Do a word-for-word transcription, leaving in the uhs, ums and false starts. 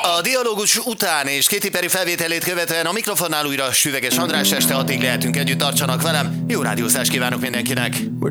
A dialógus után és Katy Perry felvételét követően a mikrofonnál újra Süveges András, este hatig lehetünk együtt, tartsanak velem. Jó rádiózást kívánok mindenkinek!